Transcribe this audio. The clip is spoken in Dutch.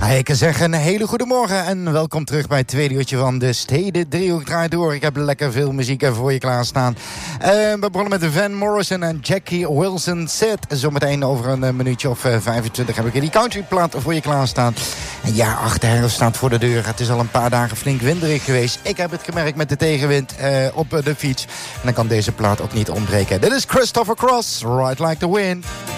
Ik kan zeggen, een hele goede morgen en welkom terug bij het tweede uurtje van de Steden Driehoek draait door. Ik heb lekker veel muziek voor je klaarstaan. We begonnen met Van Morrison en Jackie Wilson Set. Zometeen over een minuutje of 25 heb ik die countryplaat voor je klaarstaan. En ja, herfst staat voor de deur. Het is al een paar dagen flink winderig geweest. Ik heb het gemerkt met de tegenwind op de fiets. En dan kan deze plaat ook niet ontbreken. Dit is Christopher Cross, Ride Like the Wind.